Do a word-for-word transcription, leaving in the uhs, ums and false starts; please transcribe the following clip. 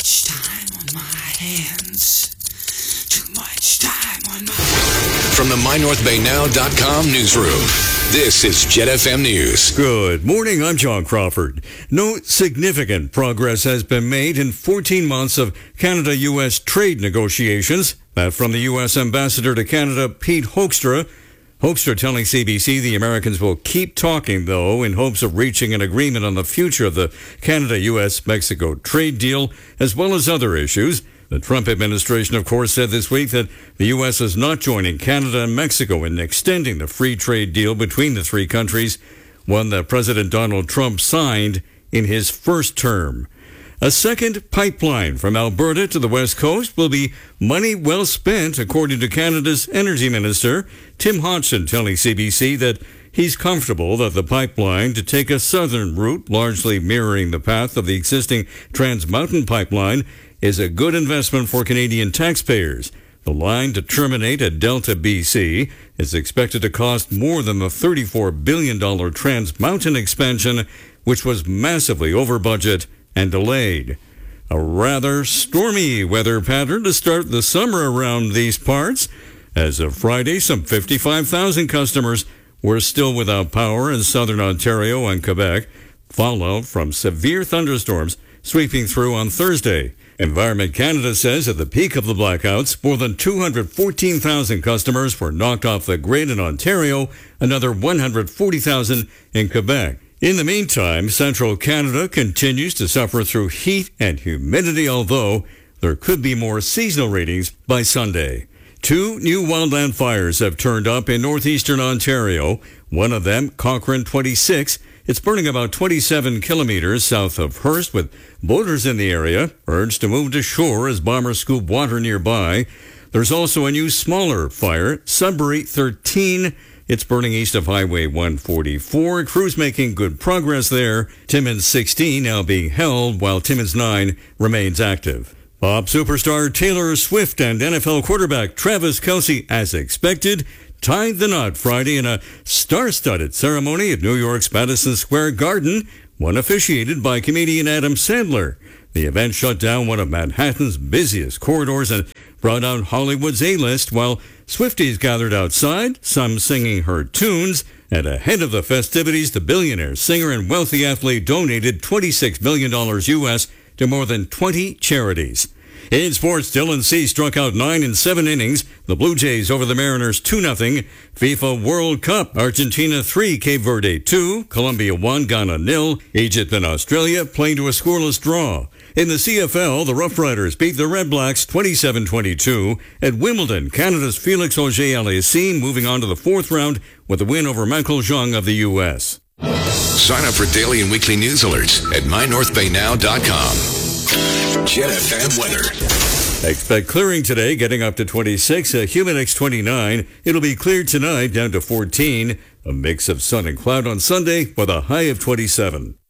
much time on my hands. Too much time on my... From the my north bay now dot com newsroom, this is Jet F M News. Good morning, I'm John Crawford. No significant progress has been made in fourteen months of Canada-U S trade negotiations. That from the U S Ambassador to Canada, Pete Hoekstra. Hoekstra telling C B C the Americans will keep talking, though, in hopes of reaching an agreement on the future of the Canada-U S Mexico trade deal, as well as other issues. The Trump administration, of course, said this week that the U S is not joining Canada and Mexico in extending the free trade deal between the three countries, one that President Donald Trump signed in his first term. A second pipeline from Alberta to the West Coast will be money well spent, according to Canada's Energy Minister, Tim Hodgson, telling C B C that he's comfortable that the pipeline to take a southern route, largely mirroring the path of the existing Trans Mountain pipeline, is a good investment for Canadian taxpayers. The line to terminate at Delta, B C is expected to cost more than the thirty-four billion dollars Trans Mountain expansion, which was massively over budget and delayed. A rather stormy weather pattern to start the summer around these parts. As of Friday, some fifty-five thousand customers were still without power in southern Ontario and Quebec, fallout from severe thunderstorms sweeping through on Thursday. Environment Canada says at the peak of the blackouts, more than two hundred fourteen thousand customers were knocked off the grid in Ontario, another one hundred forty thousand in Quebec. In the meantime, central Canada continues to suffer through heat and humidity, although there could be more seasonal readings by Sunday. Two new wildland fires have turned up in northeastern Ontario. One of them, Cochrane twenty-six, it's burning about twenty-seven kilometers south of Hearst, with boaters in the area urged to move to shore as bombers scoop water nearby. There's also a new smaller fire, Sudbury thirteen. It's burning east of Highway one forty-four. Crews making good progress there. Timmins sixteen now being held, while Timmins nine remains active. Pop superstar Taylor Swift and N F L quarterback Travis Kelce, as expected, tied the knot Friday in a star-studded ceremony at New York's Madison Square Garden, one officiated by comedian Adam Sandler. The event shut down one of Manhattan's busiest corridors and brought out Hollywood's A-list, while Swifties gathered outside, some singing her tunes. And ahead of the festivities, the billionaire singer and wealthy athlete donated twenty-six million dollars U S to more than twenty charities. In sports, Dylan Cease struck out nine in seven innings. The Blue Jays over the Mariners two nothing. FIFA World Cup, Argentina three, Cape Verde two, Colombia one, Ghana nil. Egypt and Australia playing to a scoreless draw. In the C F L, the Rough Riders beat the Red Blacks twenty-seven twenty-two. At Wimbledon, Canada's Felix Auger-Aliassime moving on to the fourth round with a win over Michael Jung of the U S. Sign up for daily and weekly news alerts at my north bay now dot com. Jet F M weather. Expect clearing today, getting up to twenty-six, a humid X twenty-nine. It'll be cleared tonight, down to fourteen. A mix of sun and cloud on Sunday with a high of twenty-seven.